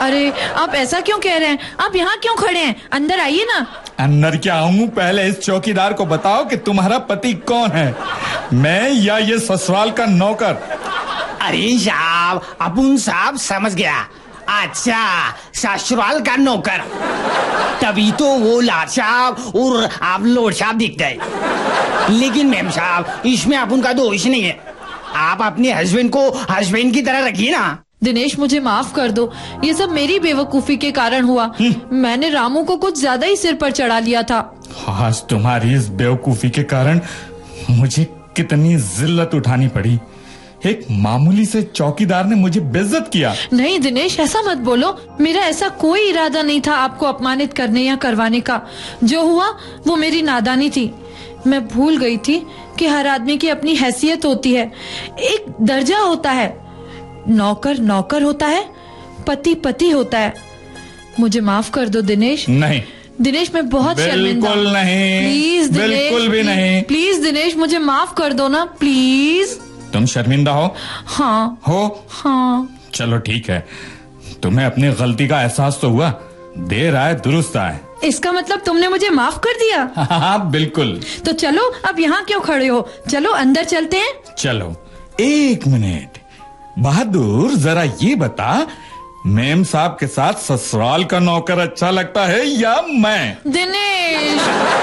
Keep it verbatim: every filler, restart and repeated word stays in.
अरे आप ऐसा क्यों कह रहे हैं? आप यहाँ क्यों खड़े हैं? अंदर आइए ना। अंदर क्या आऊं? पहले इस चौकीदार को बताओ कि तुम्हारा पति कौन है, मैं या ये ससुराल का नौकर? अरे साहब, अपुन साहब समझ गया। अच्छा, ससुराल का नौकर। तभी तो वो लाट साहब और आप लोड साहब दिखते हैं। लेकिन मैम साहब, इसमें अपन का दोष नहीं है। आप अपने हस्बैंड को हस्बैंड की तरह रखिए ना। दिनेश मुझे माफ कर दो, ये सब मेरी बेवकूफी के कारण हुआ। मैंने रामू को कुछ ज्यादा ही सिर पर चढ़ा लिया था। आज तुम्हारी इस बेवकूफी के कारण मुझे कितनी जिल्लत उठानी पड़ी। एक मामूली से चौकीदार ने मुझे बेइज्जत किया। नहीं दिनेश, ऐसा मत बोलो। मेरा ऐसा कोई इरादा नहीं था आपको अपमानित करने या करवाने का। जो हुआ वो मेरी नादानी थी। मैं भूल गई थी कि हर आदमी की अपनी हैसियत होती है, एक दर्जा होता है। नौकर नौकर होता है, पति पति होता है। मुझे माफ कर दो दिनेश। नहीं दिनेश, मैं बहुत शर्मिंदा। बिल्कुल नहीं, प्लीज दिनेश, बिल्कुल भी नहीं। प्लीज दिनेश, मुझे माफ कर दो ना, प्लीज। तुम शर्मिंदा हो? हाँ हो? हाँ। चलो ठीक है, तुम्हें अपनी गलती का एहसास तो हुआ। देर आए दुरुस्त आए। इसका मतलब तुमने मुझे माफ कर दिया? हाँ बिल्कुल। तो चलो, अब यहाँ क्यों खड़े हो? चलो अंदर चलते हैं। चलो। एक मिनट बहादुर, जरा ये बता, मेम साहब के साथ ससुराल का नौकर अच्छा लगता है या मैं? दिनेश